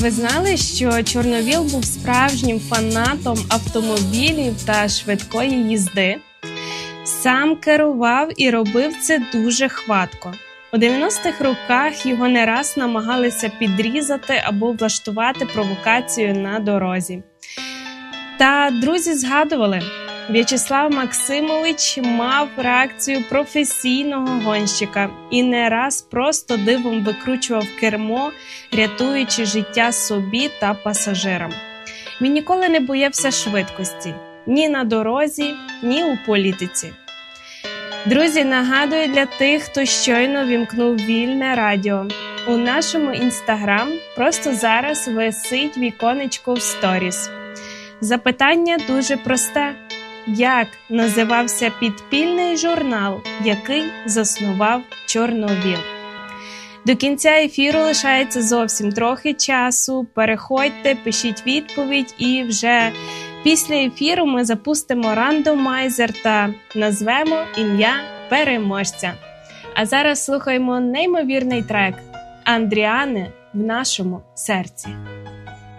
ви знали, що Чорновіл був справжнім фанатом автомобілів та швидкої їзди? Сам керував і робив це дуже хватко. У 90-х роках його не раз намагалися підрізати або влаштувати провокацію на дорозі. Та друзі згадували, В'ячеслав Максимович мав реакцію професійного гонщика і не раз просто дивом викручував кермо, рятуючи життя собі та пасажирам. Він ніколи не боявся швидкості – ні на дорозі, ні у політиці. Друзі, нагадую для тих, хто щойно вімкнув вільне радіо. У нашому Інстаграм просто зараз висить віконечко в сторіс. Запитання дуже просте. Як називався підпільний журнал, який заснував Чорновіл? До кінця ефіру лишається зовсім трохи часу. Переходьте, пишіть відповідь і вже після ефіру ми запустимо рандомайзер та назвемо ім'я переможця. А зараз слухаємо неймовірний трек Андріани «В нашому серці».